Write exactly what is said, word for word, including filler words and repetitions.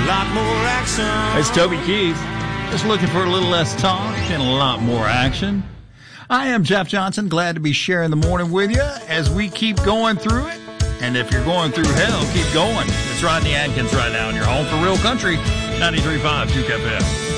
lot more action. It's Toby Keith. Just looking for a little less talk and a lot more action. I am Jeff Johnson. Glad to be sharing the morning with you as we keep going through it. And if you're going through hell, keep going. It's Rodney Adkins right now, and you're home for Real Country, ninety-three point five Duke F M.